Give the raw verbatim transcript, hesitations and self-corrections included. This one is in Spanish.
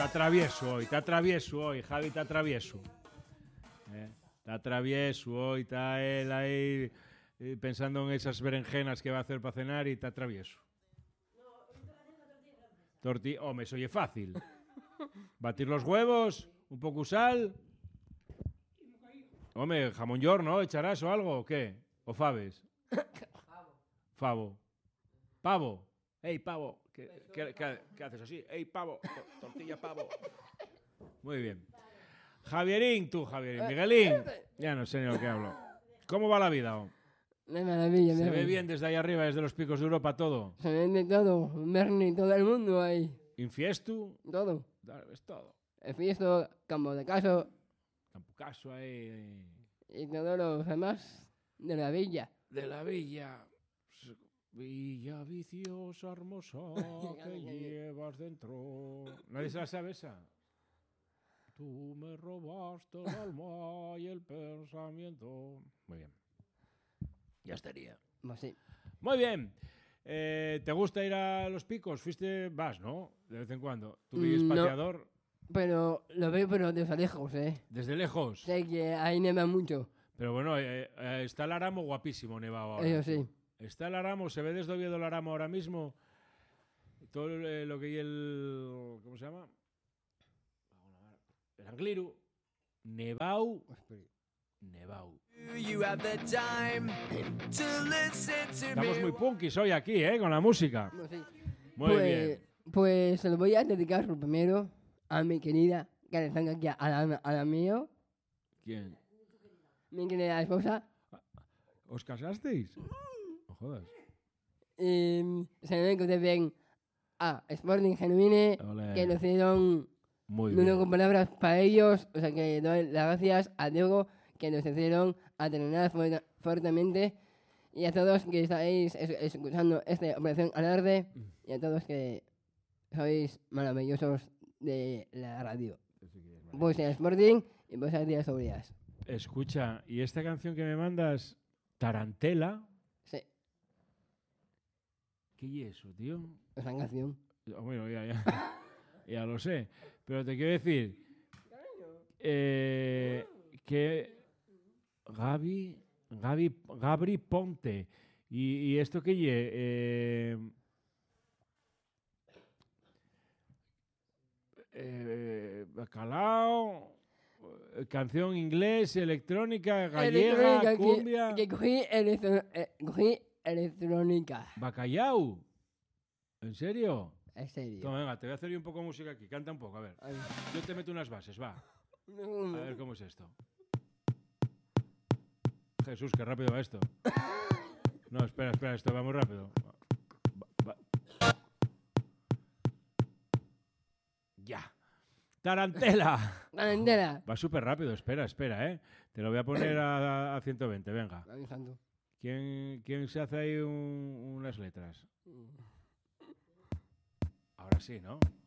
está travieso hoy, está travieso hoy, Javi está travieso. Eh, está travieso hoy, está él ahí eh, pensando en esas berenjenas que va a hacer para cenar y está travieso. Tortilla, hombre, eso oye fácil. Batir los huevos, un poco de sal. Hombre, jamón york, ¿no? ¿Echarás o algo o qué? ¿O faves? Favo. Pavo. Ey, pavo. ¿Qué, qué, qué, qué haces así? Ey, pavo. Tortilla, pavo. Muy bien. Javierín, tú, Javierín. Miguelín. Ya no sé ni lo que hablo. ¿Cómo va la vida? Oh? De maravilla. ¿Se me ve bien desde ahí arriba, desde los picos de Europa, todo? Se ve de todo. Berni, todo el mundo ahí. ¿Infiestu? Todo. Es todo. El fiesto, campo de caso. Campocaso ahí. Y todos los demás de la villa. De la villa. Villa viciosa, hermosa, que llevas dentro. ¿Nadie se la sabe esa? Tú me robaste el alma y el pensamiento. Muy bien. Ya estaría. Pues sí. Muy bien. Eh, ¿Te gusta ir a los picos? Fuiste, vas, ¿no? De vez en cuando. ¿Tú vives Mm, no. pateador? Pero lo veo pero desde lejos, ¿eh? Desde lejos. Sé que ahí neva mucho. Pero bueno, eh, eh, está el Aramo guapísimo nevado ahora. Eso sí. Está el Aramo, se ve desde Oviedo el Aramo ahora mismo. Todo eh, lo que hay el... ¿Cómo se llama? El Angliru. Nevau. Nevau. Estamos muy punkis hoy aquí, ¿eh? Con la música. Pues sí. Muy pues, bien. Pues se lo voy a dedicar primero a mi querida, que están aquí a la, a la mío. ¿Quién? Mi querida esposa. ¿Os casasteis? No jodas. Y se me que bien a Sporting Genuine, Olé. que lo hicieron Muy no bien. con palabras para ellos. O sea que doy las gracias a Diego, que nos hicieron a terminar fu- fuertemente. Y a todos que estáis es- escuchando esta Operación Alarde. Y a todos que sois maravillosos de la radio. Pues en Sporting y pues a días sobre días. Escucha, ¿y esta canción que me mandas, Tarantela? Sí, ¿Qué es eso, tío? esa canción. Bueno, ya, ya, ya lo sé. Pero te quiero decir eh, que Gaby, Gaby, Gabri Ponte. ¿Y, y esto qué ye? Eh, eh, bacalao, eh, canción inglés, electrónica, gallega, Electrónica, cumbia, Que, que cogí, electro- eh, cogí electrónica. bacallau. ¿En serio? En serio. Toma, venga, te voy a hacer yo un poco de música aquí. Canta un poco, a ver. Ay. Yo te meto unas bases, va. A ver cómo es esto. Jesús, qué rápido va esto. No, espera, espera, esto va muy rápido. Va- va. Ya. Tarantela. Tarantela. Va súper rápido, espera, espera, ¿eh? Te lo voy a poner a, a ciento veinte, venga. Ay, santo. ¿Quién, quién se hace ahí un- unas letras? Ahora sí, ¿no?